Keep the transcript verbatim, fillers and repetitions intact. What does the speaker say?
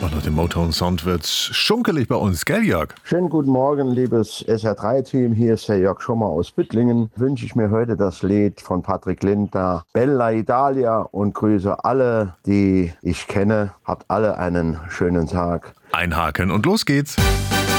Und nach dem Motown-Sound wird's schunkelig bei uns, gell Jörg? Schönen guten Morgen, liebes S R drei Team. Hier ist der Jörg Schommer aus Büttlingen. Wünsche ich mir heute das Lied von Patrick Lindner, Bella Italia, und grüße alle, die ich kenne. Habt alle einen schönen Tag. Einhaken und los geht's.